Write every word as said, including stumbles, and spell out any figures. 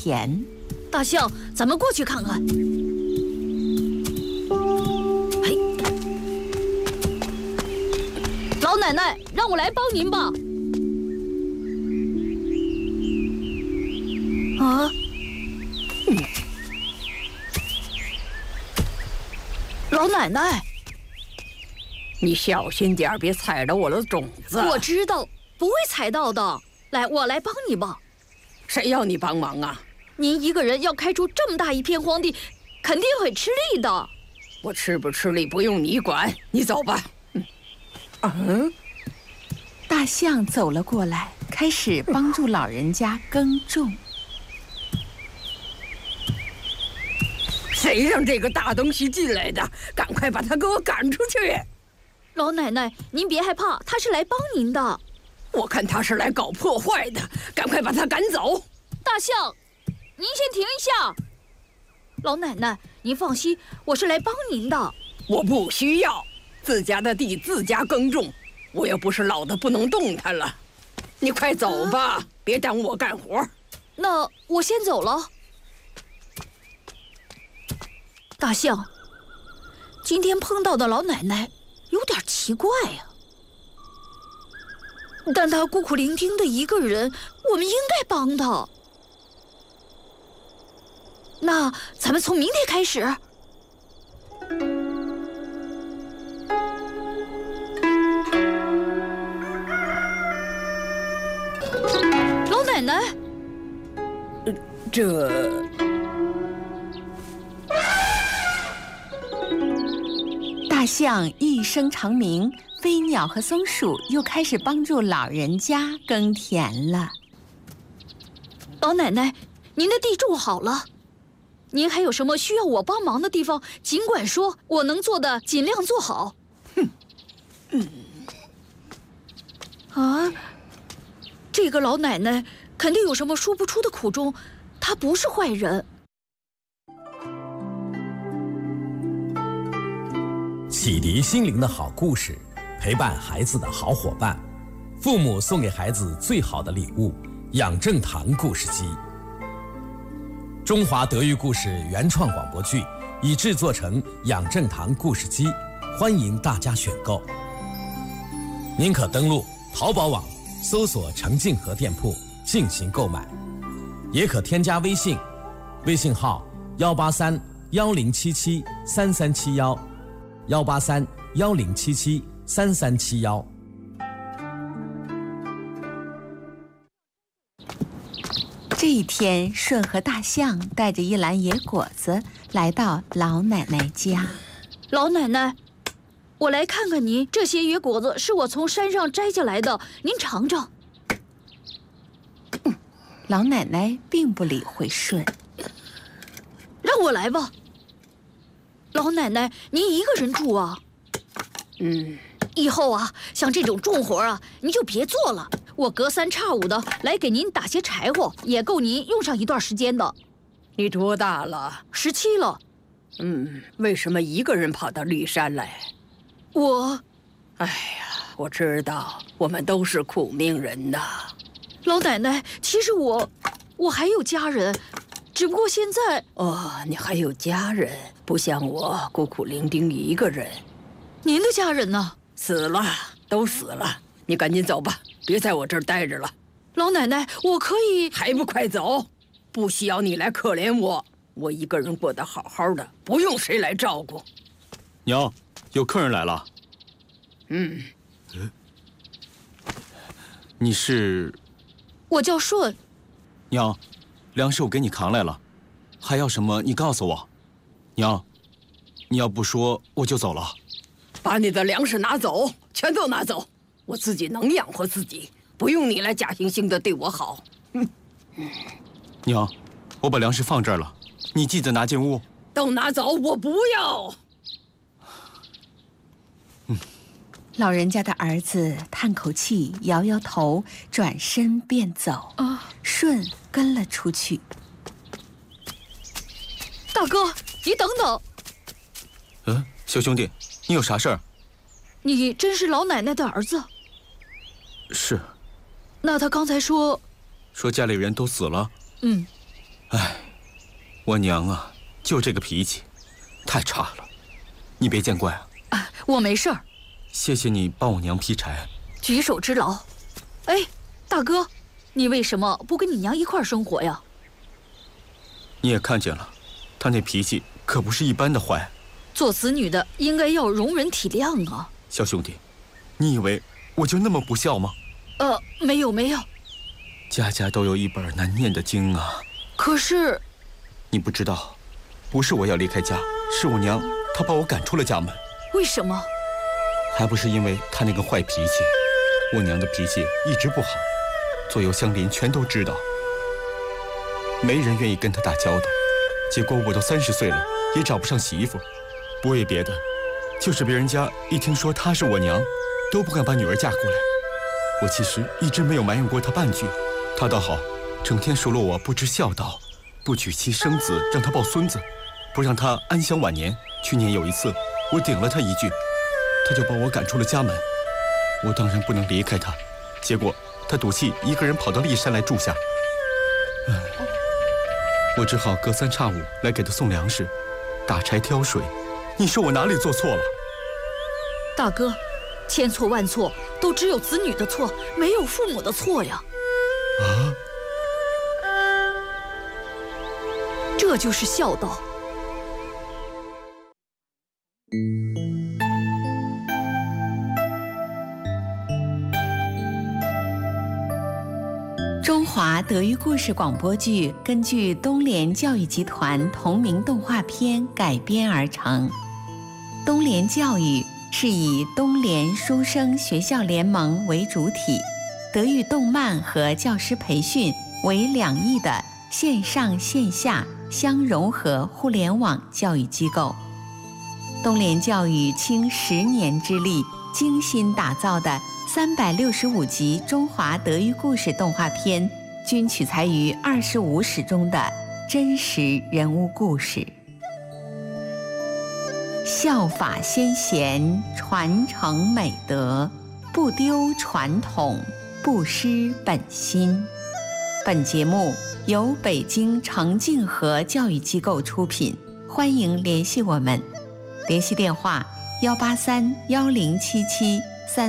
田。 大象，咱们过去看看。哎，老奶奶，让我来帮您吧。啊，嗯，老奶奶， 你小心点，别踩着我的种子。 我知道，不会踩到的。来，我来帮你吧。 谁要你帮忙啊？ 您一个人要开出这么大一片荒地，肯定很吃力的。 我吃不吃力不用你管，你走吧。嗯，嗯， 大象走了过来，开始帮助老人家耕种。 谁让这个大东西进来的？赶快把他给我赶出去！ 老奶奶，您别害怕，他是来帮您的。 我看他是来搞破坏的，赶快把他赶走！ 大象，您先停一下。老奶奶，您放心，我是来帮您的。 我不需要，自家的地自家耕种，我又不是老的不能动弹了。你快走吧，啊、别耽误我干活。 那我先走了。大象，今天碰到的老奶奶有点奇怪呀、啊，但她孤苦伶仃的一个人，我们应该帮她。那咱们从明天开始。老奶奶， 呃、这。 大象一声长鸣，飞鸟和松鼠又开始帮助老人家耕田了。 老奶奶，您的地种好了，您还有什么需要我帮忙的地方，尽管说，我能做的尽量做好。哼，嗯，啊，这个老奶奶肯定有什么说不出的苦衷，她不是坏人。 启迪心灵的好故事，陪伴孩子的好伙伴，父母送给孩子最好的礼物——养正堂故事机。中华德育故事原创广播剧已制作成养正堂故事机，欢迎大家选购。您可登录淘宝网搜索程静和店铺进行购买，也可添加微信，微信号幺八三幺零七七三三七幺。幺八三幺零七七三三七幺。 这一天，舜和大象带着一篮野果子来到老奶奶家。 老奶奶，我来看看您，这些野果子是我从山上摘下来的，您尝尝。 嗯、老奶奶并不理会舜， 让我来吧。老奶奶，您一个人住啊？ 嗯， 以后啊，像这种重活啊，您就别做了。我隔三差五的来给您打些柴火，也够您用上一段时间的。 你多大了？ 十七了。 嗯，为什么一个人跑到骊山来？ 我…… 哎呀，我知道，我们都是苦命人呐。 老奶奶，其实我，我还有家人。只不过现在…… 哦，你还有家人，不像我孤苦伶仃一个人。 您的家人呢？ 死了，都死了。你赶紧走吧，别在我这儿待着了。 老奶奶，我可以…… 还不快走！不需要你来可怜我，我一个人过得好好的，不用谁来照顾。 娘，有客人来了。 嗯， 你是？ 我叫舜。 娘。粮食我给你扛来了，还要什么你告诉我。娘，你要不说我就走了。 把你的粮食拿走，全都拿走，我自己能养活自己，不用你来假惺惺的对我好。嗯， 娘，我把粮食放这儿了，你记得拿进屋。 都拿走，我不要。 嗯，老人家的儿子叹口气，摇摇头，转身便走。啊，舜跟了出去。 大哥，你等等。 嗯，小兄弟，你有啥事儿？ 你真是老奶奶的儿子？ 是。 那他刚才说…… 说家里人都死了。 嗯。 哎，我娘啊，就这个脾气，太差了，你别见怪啊。 啊，我没事儿。 谢谢你帮我娘劈柴， 举手之劳。哎，大哥，你为什么不跟你娘一块儿生活呀？ 你也看见了，她那脾气可不是一般的坏。 做子女的应该要容忍体谅啊。 小兄弟，你以为我就那么不孝吗？ 呃，没有没有。 家家都有一本难念的经啊。 可是， 你不知道，不是我要离开家，是我娘她把我赶出了家门。 为什么？ 还不是因为她那个坏脾气。我娘的脾气一直不好，左右相邻全都知道，没人愿意跟她打交道。结果我都三十岁了，也找不上媳妇。不为别的，就是别人家一听说她是我娘，都不敢把女儿嫁过来。我其实一直没有埋怨过她半句，她倒好，整天数落我不知孝道，不娶妻生子，让她抱孙子，不让她安享晚年。去年有一次，我顶了她一句，她就把我赶出了家门。我当然不能离开她，结果她赌气一个人跑到骊山来住下。唉，我只好隔三差五来给她送粮食，打柴挑水。你说我哪里做错了？ 大哥，千错万错都只有子女的错，没有父母的错呀。 啊？ 这就是孝道。 中华德育故事广播剧根据东联教育集团同名动画片改编而成。东联教育是以东联书生学校联盟为主体，德育动漫和教师培训为两翼的线上线下相融合互联网教育机构。东联教育倾十年之力精心打造的三百六十五集中华德育故事动画片，均取材于二十五史中的真实人物故事。效法先贤，传承美德，不丢传统，不失本心。本节目由北京程静和教育机构出品，欢迎联系我们，联系电话：幺八三幺零七七